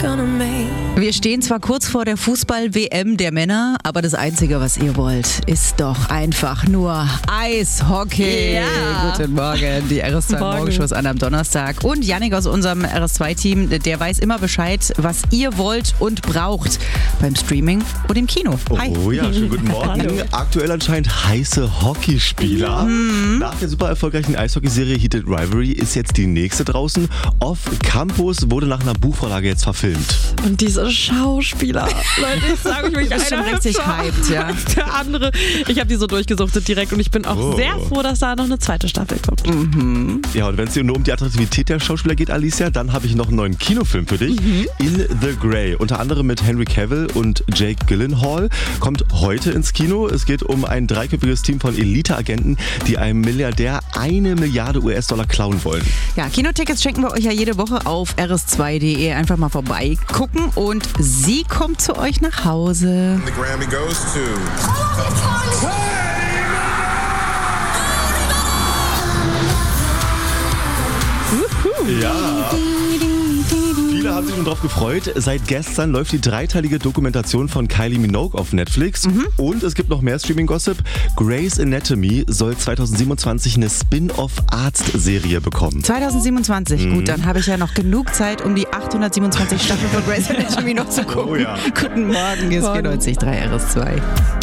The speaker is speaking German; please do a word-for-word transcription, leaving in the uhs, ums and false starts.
Wir stehen zwar kurz vor der Fußball-W M der Männer, aber das Einzige, was ihr wollt, ist doch einfach nur Eishockey. Ja. Guten Morgen, die R S zwei Morgenshow an am Donnerstag. Und Yannick aus unserem R S zwei Team, der weiß immer Bescheid, was ihr wollt und braucht beim Streaming und im Kino. Hi. Oh ja, schönen guten Morgen. Hallo. Aktuell anscheinend heiße Hockeyspieler. Mhm. Nach der super erfolgreichen Eishockeyserie Heated Rivalry ist jetzt die nächste draußen. Off Campus wurde nach einer Buchvorlage jetzt verfilmt. Und diese Schauspieler, Leute, ich sage euch, Das ist schon richtig hyped, ja. Der andere, ich habe die so durchgesuchtet direkt und ich bin auch Oh. sehr froh, dass da noch eine zweite Staffel kommt. Mhm. Ja, und wenn es dir nur um die Attraktivität der Schauspieler geht, Alicia, dann habe ich noch einen neuen Kinofilm für dich. Mhm. In the Grey. Unter anderem mit Henry Cavill und Jake Gyllenhaal. Kommt heute ins Kino. Es geht um ein dreiköpfiges Team von Elite-Agenten, die einem Milliardär eine Milliarde U S-Dollar klauen wollen. Ja, Kinotickets schenken wir euch ja jede Woche auf r s zwei punkt d e. Einfach mal vorbeigucken und sie kommt zu euch nach Hause. The Grammy goes to... Ja. Viele haben sich schon drauf gefreut. Seit gestern läuft die dreiteilige Dokumentation von Kylie Minogue auf Netflix. Mhm. Und es gibt noch mehr Streaming-Gossip. Grey's Anatomy soll zwanzig siebenundzwanzig eine Spin-off-Arzt-Serie bekommen. zwanzig siebenundzwanzig, Mhm. gut, dann habe ich ja noch genug Zeit, um die achthundertsiebenundzwanzig Staffeln von Grey's Anatomy noch zu gucken. Oh ja. Guten Morgen, hier ist Morgen. vierundneunzig Komma drei R S zwei.